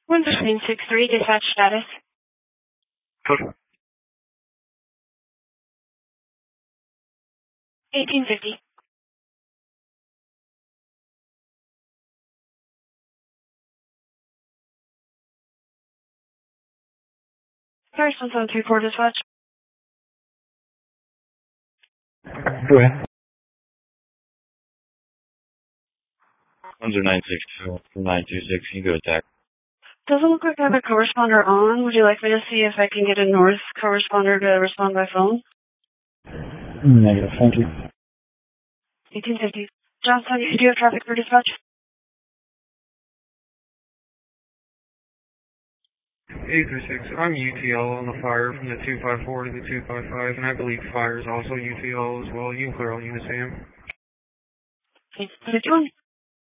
11563, dispatch status. Total. 1850. Paris 1734, dispatch. Go ahead. 962 926, you go attack. Doesn't look like I have a corresponder on. Would you like me to see if I can get a North corresponder to respond by phone? Negative, thank you. 1850. Johnson, do you have traffic for dispatch? 836, I'm UTL on the fire from the 254 to the 255, and I believe fire is also UTL as well. You can clear all units, AM. 51.